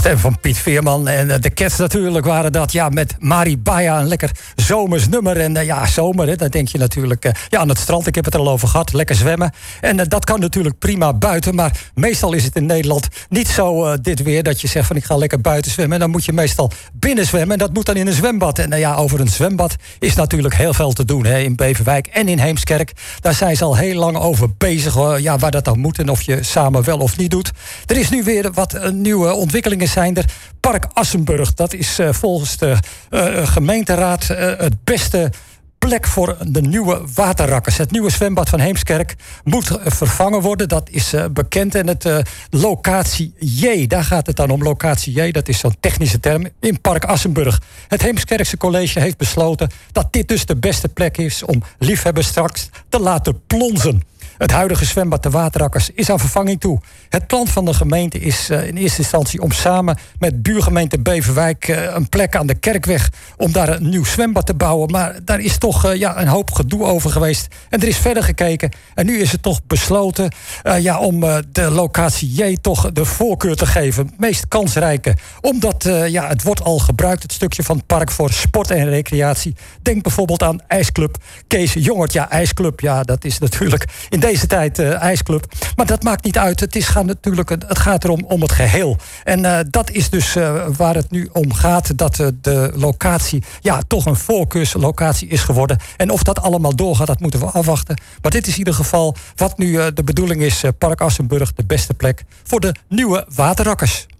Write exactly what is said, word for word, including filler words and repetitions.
stem van Piet Veerman en uh, de Cats natuurlijk waren dat. Ja, met Mari Baya, een lekker zomers nummer. En uh, ja, zomer, hè, dan denk je natuurlijk uh, ja, aan het strand. Ik heb het er al over gehad, lekker zwemmen. En uh, dat kan natuurlijk prima buiten. Maar meestal is het in Nederland niet zo uh, dit weer dat je zegt van ik ga lekker buiten zwemmen. En dan moet je meestal binnen zwemmen. En dat moet dan in een zwembad. En uh, ja, over een zwembad is natuurlijk heel veel te doen. Hè, in Beverwijk en in Heemskerk. Daar zijn ze al heel lang over bezig. Uh, ja, waar dat dan moet en of je samen wel of niet doet. Er is nu weer wat uh, nieuwe ontwikkelingen zijn er. Park Assenburg, dat is uh, volgens de uh, gemeenteraad uh, het beste plek voor de nieuwe waterrakkers. Het nieuwe zwembad van Heemskerk moet uh, vervangen worden. Dat is uh, bekend. En het uh, locatie J, daar gaat het dan om. Locatie J, dat is zo'n technische term, in Park Assenburg. Het Heemskerkse college heeft besloten dat dit dus de beste plek is om liefhebbers straks te laten plonzen. Het huidige zwembad de Waterrakkers is aan vervanging toe. Het plan van de gemeente is uh, in eerste instantie om samen met buurgemeente Beverwijk uh, een plek aan de Kerkweg om daar een nieuw zwembad te bouwen. Maar daar is toch uh, ja, een hoop gedoe over geweest. En er is verder gekeken. En nu is het toch besloten uh, ja, om uh, de locatie J toch de voorkeur te geven. Het meest kansrijke. Omdat uh, ja, het wordt al gebruikt, het stukje van het park voor sport en recreatie. Denk bijvoorbeeld aan IJsclub Kees Jongert. Ja, IJsclub, ja, dat is natuurlijk in deze tijd uh, IJsclub. Maar dat maakt niet uit. Het, is, gaat natuurlijk, het gaat erom om het geheel. En uh, dat is dus uh, waar het nu om gaat. Dat uh, de locatie ja, toch een voorkeurslocatie is geworden. En of dat allemaal doorgaat, dat moeten we afwachten. Maar dit is in ieder geval wat nu uh, de bedoeling is. Uh, Park Assenburg, de beste plek voor de nieuwe waterrakkers.